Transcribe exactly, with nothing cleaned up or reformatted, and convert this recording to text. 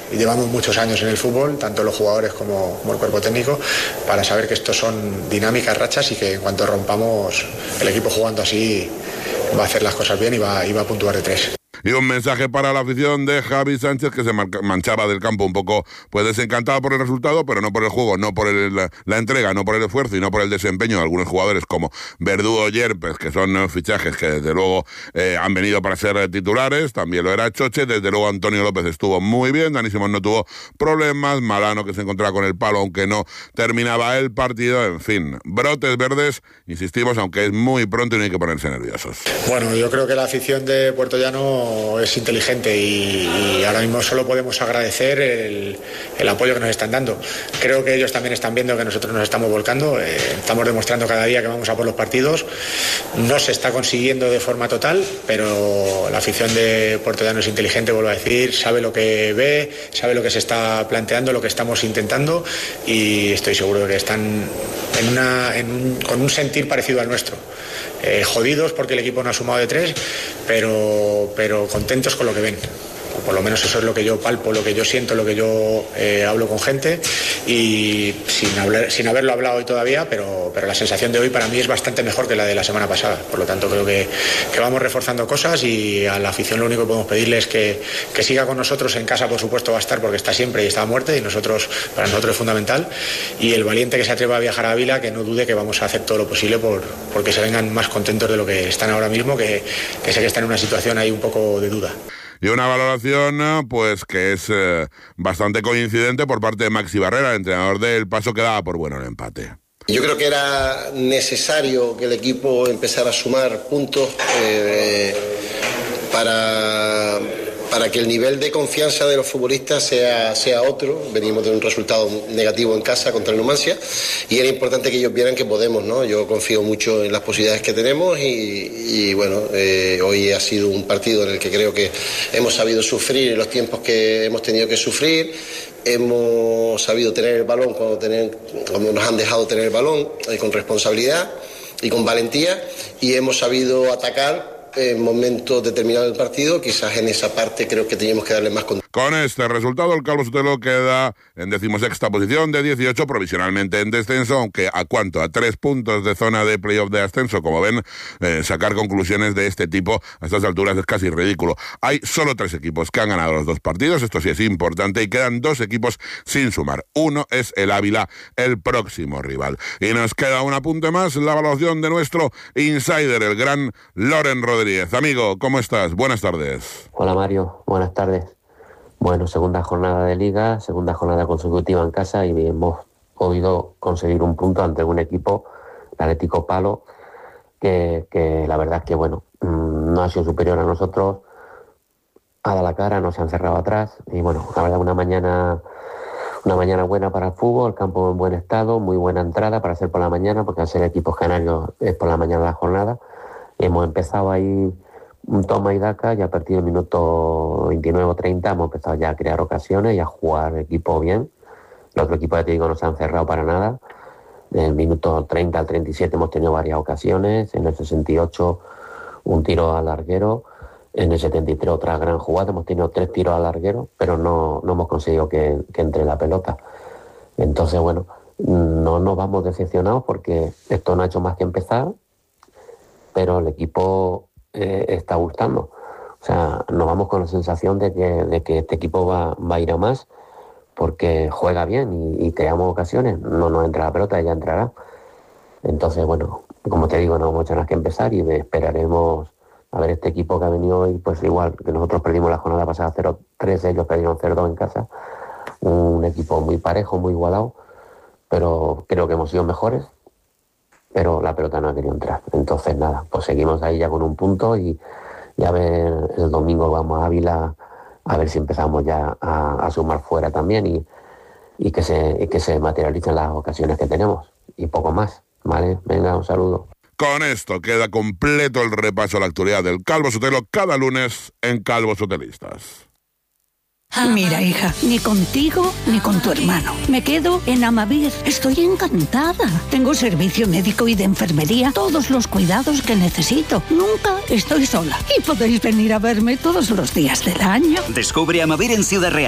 llevamos muchos años en el fútbol, tanto los jugadores como, como el cuerpo técnico, para saber que estos son dinámicas, rachas, y que en cuanto rompamos, el equipo jugando así va a hacer las cosas bien y va, y va a puntuar de tres. Y un mensaje para la afición de Javi Sánchez, que se manchaba del campo un poco pues desencantado por el resultado, pero no por el juego, no por el, la, la entrega, no por el esfuerzo y no por el desempeño de algunos jugadores como Verdú o Yerpes, que son fichajes que desde luego eh, han venido para ser titulares. También lo era Choche, desde luego Antonio López estuvo muy bien, Dani Simón no tuvo problemas, Malano que se encontraba con el palo aunque no terminaba el partido, en fin, brotes verdes, insistimos, aunque es muy pronto y no hay que ponerse nerviosos. Bueno, yo creo que la afición de Puerto Llano es inteligente y, y ahora mismo solo podemos agradecer el, el apoyo que nos están dando. Creo que ellos también están viendo que nosotros nos estamos volcando, eh, estamos demostrando cada día que vamos a por los partidos. No se está consiguiendo de forma total, pero la afición de Puerto Llano es inteligente, vuelvo a decir, sabe lo que ve, sabe lo que se está planteando, lo que estamos intentando, y estoy seguro de que están en una, en un, con un sentir parecido al nuestro. Eh, jodidos porque el equipo no ha sumado de tres, pero, pero contentos con lo que ven. O por lo menos eso es lo que yo palpo, lo que yo siento, lo que yo eh, hablo con gente, y sin, hablar, sin haberlo hablado hoy todavía, pero, pero la sensación de hoy para mí es bastante mejor que la de la semana pasada. Por lo tanto creo que, que vamos reforzando cosas, y a la afición lo único que podemos pedirle es que, que siga con nosotros. En casa por supuesto va a estar, porque está siempre y está a muerte, y nosotros, para nosotros es fundamental, y el valiente que se atreva a viajar a Ávila, que no dude que vamos a hacer todo lo posible por porque se vengan más contentos de lo que están ahora mismo, que, que sé que están en una situación ahí un poco de duda. Y una valoración pues que es eh, bastante coincidente por parte de Maxi Barrera, el entrenador del Paso, que daba por bueno el empate. Yo creo que era necesario que el equipo empezara a sumar puntos eh, para, para que el nivel de confianza de los futbolistas sea, sea otro. Venimos de un resultado negativo en casa contra el Numancia, y era importante que ellos vieran que podemos, ¿no? Yo confío mucho en las posibilidades que tenemos, y, y bueno, eh, hoy ha sido un partido en el que creo que hemos sabido sufrir en los tiempos que hemos tenido que sufrir. Hemos sabido tener el balón cuando, tener, cuando nos han dejado tener el balón, eh, con responsabilidad y con valentía, y hemos sabido atacar en momentos determinados del partido. Quizás en esa parte creo que teníamos que darle más contexto. Con este resultado, el Calvo Sotelo queda en decimosexta posición de dieciocho, provisionalmente en descenso, aunque a cuánto, a tres puntos de zona de playoff de ascenso. Como ven, eh, sacar conclusiones de este tipo a estas alturas es casi ridículo. Hay solo tres equipos que han ganado los dos partidos, esto sí es importante, y quedan dos equipos sin sumar. Uno es el Ávila, el próximo rival. Y nos queda un apunte más, la evaluación de nuestro insider, el gran Loren Rodríguez. Amigo, ¿cómo estás? Buenas tardes. Hola Mario, buenas tardes. Bueno, segunda jornada de Liga, segunda jornada consecutiva en casa, y hemos podido conseguir un punto ante un equipo, el Atlético Palo, que, que la verdad es que, bueno, no ha sido superior a nosotros, ha dado la cara, no se han cerrado atrás, y bueno, la verdad una mañana, una mañana buena para el fútbol, el campo en buen estado, muy buena entrada para hacer por la mañana, porque al ser equipos canarios es por la mañana la jornada. Hemos empezado ahí un toma y daca, y a partir del minuto veintinueve o treinta hemos empezado ya a crear ocasiones y a jugar equipo bien. Los otros equipos, ya te digo, no se han cerrado para nada. En el minuto treinta al treinta y siete hemos tenido varias ocasiones. En el sesenta y ocho un tiro al larguero. En el setenta y tres otra gran jugada. Hemos tenido tres tiros al larguero, pero no, no hemos conseguido que, que entre la pelota. Entonces, bueno, no nos vamos decepcionados, porque esto no ha hecho más que empezar, pero el equipo eh, está gustando. O sea, nos vamos con la sensación de que, de que este equipo va, va a ir a más, porque juega bien y, y creamos ocasiones. No nos entra la pelota, ya entrará. Entonces, bueno, como te digo, no hemos hecho nada que empezar, y esperaremos a ver este equipo que ha venido hoy, pues igual que nosotros perdimos la jornada pasada cero tres, ellos perdieron cero dos en casa. Un equipo muy parejo, muy igualado, pero creo que hemos sido mejores, pero la pelota no ha querido entrar. Entonces, nada, pues seguimos ahí ya con un punto, y, y a ver, el domingo vamos a Ávila a ver si empezamos ya a, a sumar fuera también, y, y, que se, y que se materialicen las ocasiones que tenemos, y poco más, ¿vale? Venga, un saludo. Con esto queda completo el repaso a la actualidad del Calvo Sotelo cada lunes en Calvo Sotelistas. Mira, hija, ni contigo ni con tu hermano. Me quedo en Amavir. Estoy encantada. Tengo servicio médico y de enfermería, todos los cuidados que necesito. Nunca estoy sola. Y podéis venir a verme todos los días del año. Descubre Amavir en Ciudad Real.